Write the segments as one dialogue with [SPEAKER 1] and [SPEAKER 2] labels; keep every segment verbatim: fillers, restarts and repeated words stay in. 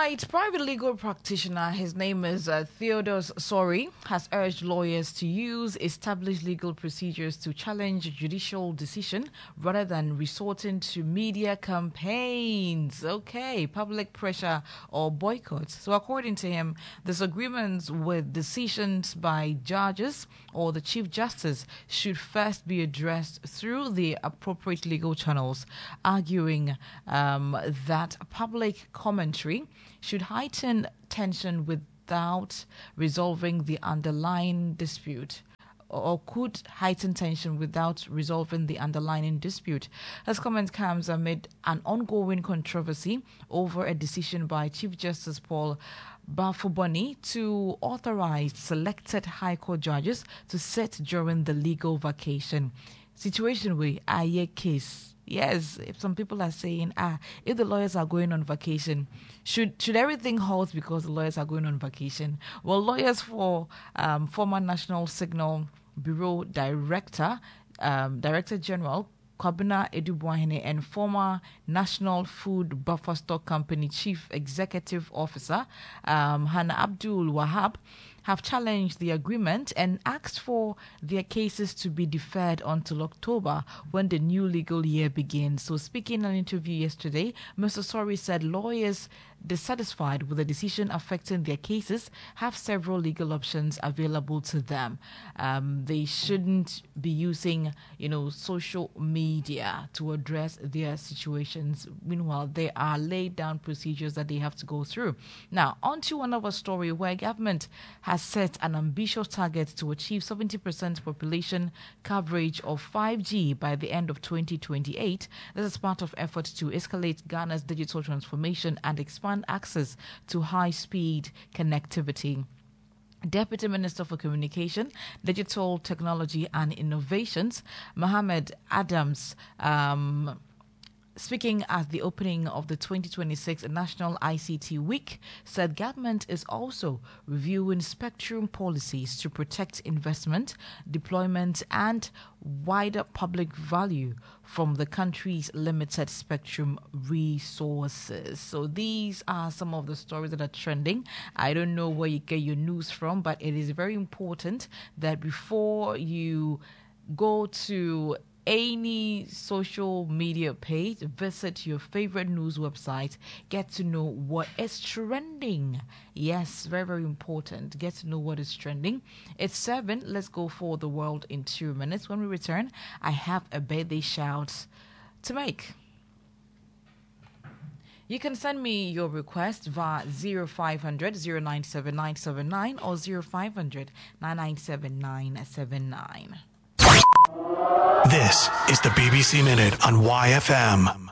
[SPEAKER 1] right, private legal practitioner, his name is uh, Theodore Sori, has urged lawyers to use established legal procedures to challenge judicial decision rather than resorting to media campaigns. Okay, public pressure or boycotts. So according to him, disagreements with decisions by judges or the Chief Justice should first be addressed through the appropriate legal channels, arguing um, that public commentary should heighten tension without resolving the underlying dispute, or could heighten tension without resolving the underlying dispute. His comment comes amid an ongoing controversy over a decision by Chief Justice Paul Bafuboni to authorize selected High Court judges to sit during the legal vacation. Situation with Aye case. Yes, if some people are saying, ah, if the lawyers are going on vacation, should should everything halt because the lawyers are going on vacation? Well, lawyers for um, former National Signal Bureau Director, um, Director General Kwabena Edubuahene, and former National Food Buffer Stock Company Chief Executive Officer um, Hannah Abdul Wahab have challenged the agreement and asked for their cases to be deferred until October when the new legal year begins. So speaking in an interview yesterday, Mister Sori said lawyers dissatisfied with the decision affecting their cases have several legal options available to them. Um, they shouldn't be using, you know, social media to address their situations. Meanwhile, there are laid down procedures that they have to go through. Now, on to another story where government has set an ambitious target to achieve seventy percent population coverage of five G by the end of twenty twenty-eight. This is part of efforts to escalate Ghana's digital transformation and expand access to high-speed connectivity. Deputy Minister for Communication, Digital Technology and Innovations, Mohammed Adams, um, speaking at the opening of the twenty twenty-six National I C T Week, said government is also reviewing spectrum policies to protect investment, deployment, and wider public value from the country's limited spectrum resources. So these are some of the stories that are trending. I don't know where you get your news from, but it is very important that before you go to any social media page, visit your favorite news website, get to know what is trending. Yes, very, very important. Get to know what is trending. It's seven. Let's go for the world in two minutes. When we return, I have a birthday shout to make. You can send me your request via zero five hundred, zero nine seven nine seven nine or zero five hundred, nine nine seven nine seven nine.
[SPEAKER 2] This is the B B C Minute on Y F M.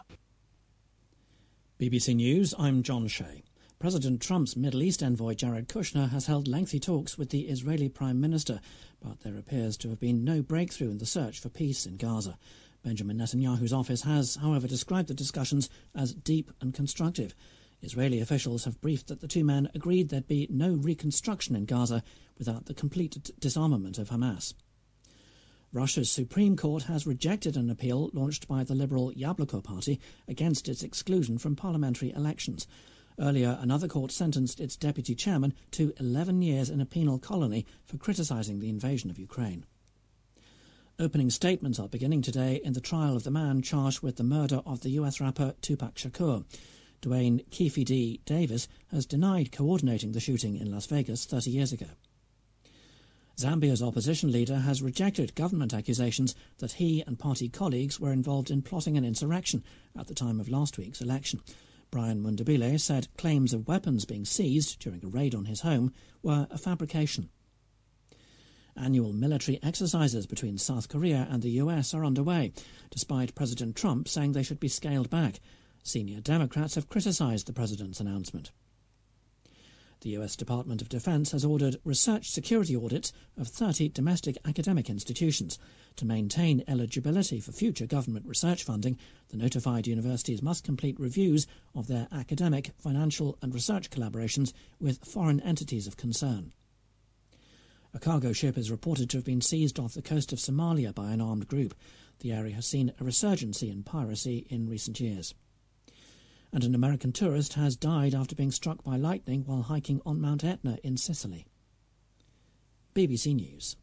[SPEAKER 3] B B C News, I'm John Shea. President Trump's Middle East envoy Jared Kushner has held lengthy talks with the Israeli Prime Minister, but there appears to have been no breakthrough in the search for peace in Gaza. Benjamin Netanyahu's office has, however, described the discussions as deep and constructive. Israeli officials have briefed that the two men agreed there'd be no reconstruction in Gaza without the complete d- disarmament of Hamas. Russia's Supreme Court has rejected an appeal launched by the Liberal Yabloko Party against its exclusion from parliamentary elections. Earlier, another court sentenced its deputy chairman to eleven years in a penal colony for criticising the invasion of Ukraine. Opening statements are beginning today in the trial of the man charged with the murder of the U S rapper Tupac Shakur. Dwayne Keefe D. Davis has denied coordinating the shooting in Las Vegas thirty years ago. Zambia's opposition leader has rejected government accusations that he and party colleagues were involved in plotting an insurrection at the time of last week's election. Brian Mundabile said claims of weapons being seized during a raid on his home were a fabrication. Annual military exercises between South Korea and the U S are underway, despite President Trump saying they should be scaled back. Senior Democrats have criticised the president's announcement. The U S Department of Defense has ordered research security audits of thirty domestic academic institutions. To maintain eligibility for future government research funding, the notified universities must complete reviews of their academic, financial and research collaborations with foreign entities of concern. A cargo ship is reported to have been seized off the coast of Somalia by an armed group. The area has seen a resurgency in piracy in recent years. And an American tourist has died after being struck by lightning while hiking on Mount Etna in Sicily. B B C News.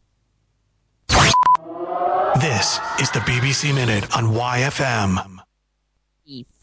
[SPEAKER 2] This is the B B C Minute on Y F M.